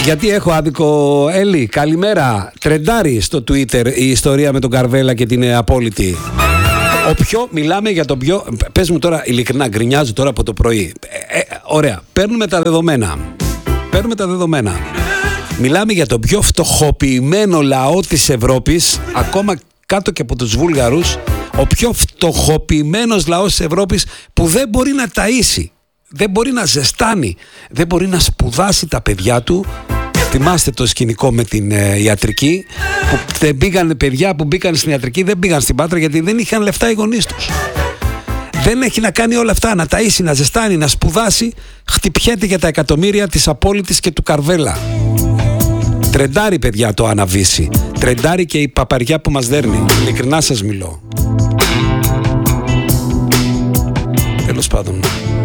Γιατί έχω άδικο, Έλλη? Καλημέρα. Τρεντάρει στο Twitter η ιστορία με τον Καρβέλα και την απόλυτη. Μιλάμε για το πιο... Πες μου τώρα, ειλικρινά, γκρινιάζω τώρα από το πρωί. Ωραία, παίρνουμε τα δεδομένα. Μιλάμε για το πιο φτωχοποιημένο λαό της Ευρώπης, ακόμα κάτω και από τους Βούλγαρους, ο πιο φτωχοποιημένος λαός της Ευρώπης που δεν μπορεί να ταΐσει, δεν μπορεί να ζεστάνει, δεν μπορεί να σπουδάσει τα παιδιά του. Θυμάστε το σκηνικό με την ιατρική, που δεν πήγαν παιδιά που μπήκαν στην ιατρική, δεν πήγαν στην Πάτρα γιατί δεν είχαν λεφτά οι γονείς τους. Δεν έχει να κάνει όλα αυτά, να ταΐσει, να ζεστάνει, να σπουδάσει. Χτυπιέται για τα εκατομμύρια της Απόλυτης και του Καρβέλα. Τρεντάρει, παιδιά, το Αναβύση. Τρεντάρει και η παπαριά που μας δέρνει. Ειλικρινά σας μιλώ. Τέλος πάντων.